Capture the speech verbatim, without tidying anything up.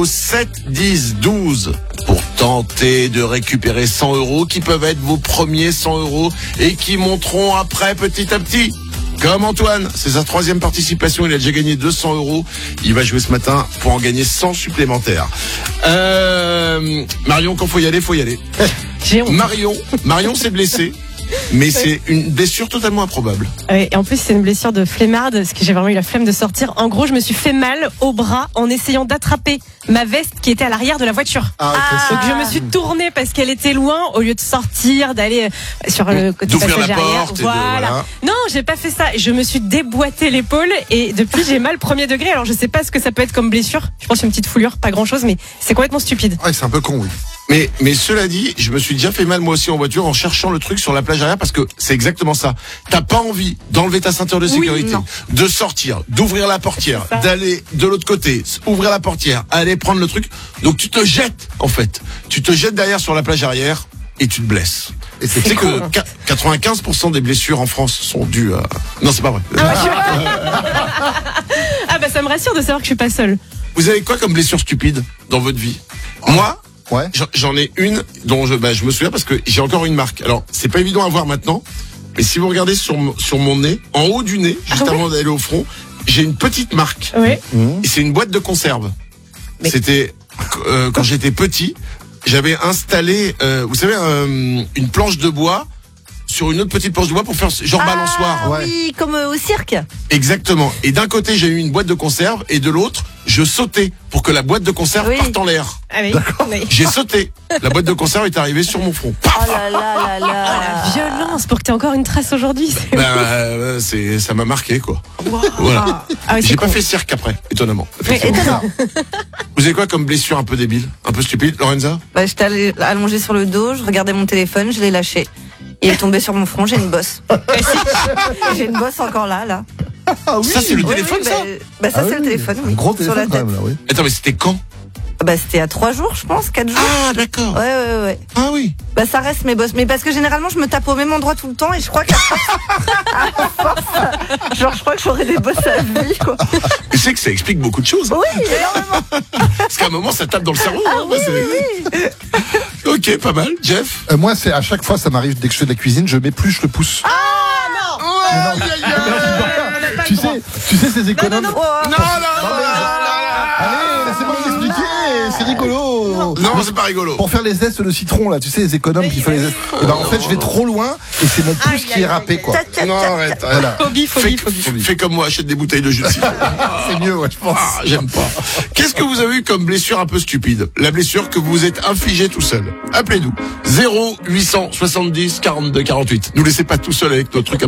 au sept, dix, douze pour tenter de récupérer cent euros qui peuvent être vos premiers cent euros et qui monteront après petit à petit. Comme Antoine, c'est sa troisième participation, il a déjà gagné deux cents euros. Il va jouer ce matin pour en gagner cent supplémentaires. Euh, Marion, quand faut y aller, faut y aller. J'ai honte. Marion, Marion s'est blessée. Mais c'est une blessure totalement improbable. Ouais, et en plus, c'est une blessure de flemmarde, parce que j'ai vraiment eu la flemme de sortir. En gros, je me suis fait mal au bras en essayant d'attraper ma veste qui était à l'arrière de la voiture. Ah, Ah, donc je me suis tournée parce qu'elle était loin, au lieu de sortir, d'aller sur le côté D'ouvrir la passager arrière. porte et de- Voilà. voilà. Non, j'ai pas fait ça. Je me suis déboîté l'épaule et depuis j'ai mal premier degré. Alors je sais pas ce que ça peut être comme blessure. Je pense une petite foulure, pas grand chose, mais c'est complètement stupide. Ouais, c'est un peu con, oui. Mais, mais cela dit, je me suis déjà fait mal moi aussi en voiture en cherchant le truc sur la plage arrière parce que c'est exactement ça. T'as pas envie d'enlever ta ceinture de sécurité, non. de sortir, d'ouvrir la portière, C'est ça. d'aller de l'autre côté, ouvrir la portière, aller prendre le truc. Donc tu te jettes en fait. Tu te jettes derrière sur la plage arrière et tu te blesses. Et c'est C'est que con, hein. qua- quatre-vingt-quinze pour cent des blessures en France sont dues à... Non, c'est pas vrai. Ah, bah, je suis- Ah, bah ça me rassure de savoir que je suis pas seule. Vous avez quoi comme blessure stupide dans votre vie? Moi, Ouais. J'en- J'en ai une dont je, bah, je me souviens parce que j'ai encore une marque. Alors, c'est pas évident à voir maintenant, mais si vous regardez sur, mon- sur mon nez, en haut du nez, juste Ah ouais avant d'aller au front, j'ai une petite marque. Oui. Et c'est une boîte de conserve. Mais- C'était euh, quand j'étais petit, j'avais installé, euh, vous savez, euh, une planche de bois sur une autre petite planche de bois pour faire genre balançoire. Ah Ouais. oui, comme euh, au cirque. Exactement. Et d'un côté, j'ai eu une boîte de conserve et de l'autre, je sautais pour que la boîte de conserve Oui. parte en l'air. Ah oui. Oui. J'ai sauté. La boîte de conserve est arrivée sur mon front. Oh là là là La là. violence pour que t'aies encore une trace aujourd'hui. c'est- Ben, euh, c'est, ça m'a marqué, quoi. Voilà. Ah oui, c'est J'ai pas con. fait cirque après, étonnamment. Mais Étonnant. Vous avez quoi comme blessure un peu débile, un peu stupide, Lorenza? Bah, j'étais allée- allongée sur le dos, je regardais mon téléphone, je l'ai lâché. Il est tombé sur mon front, j'ai une bosse. J'ai une bosse encore là, là. Ah oui. Ça, c'est le Oui, téléphone, oui, ça? bah, bah, ça, Ah c'est oui. le téléphone, oui. Un gros sur la téléphone, quand tête. même, là, oui. Attends, mais c'était quand? Bah, c'était à trois jours, je pense, quatre jours. Ah, d'accord. Ouais, ouais, ouais. Ah oui. Bah, ça reste mes bosses. Mais parce que généralement, je me tape au même endroit tout le temps et je crois qu'à force, à force, genre, je crois que j'aurai des bosses à vie, quoi. Tu sais que ça explique beaucoup de choses. hein. Oui, énormément. Parce qu'à un moment, ça tape dans le cerveau. hein. Moi, c'est- Ok, pas mal. Jeff? Euh, moi, c'est à chaque fois, ça m'arrive dès que je fais de la cuisine, je m'épluche le pouce. Aïe, aïe, aïe. tu sais, tu sais ces économes. Oh, Non, non, non, non, non, Allez, laissez-moi vous expliquer, c'est rigolo. non. Non, c'est pas rigolo. Pour faire les zestes de citron, là, tu sais, les économes qui font les zestes. Et ben, en fait, je vais trop loin et c'est mon pouce Aïe, qui aïe, est râpé, aïe, quoi. Tac, tac, Non, tac, arrête. tac. Voilà. Phobie, Fais, phobie, phobie. fais comme moi, achète des bouteilles de jus de citron. C'est mieux, ouais, je pense. Ah, j'aime pas. Qu'est-ce que vous avez eu comme blessure un peu stupide? La blessure que vous vous êtes infligée tout seul. Appelez-nous. zéro huit cent soixante-dix quarante-deux quarante-huit. Nous laissez pas tout seul avec notre truc.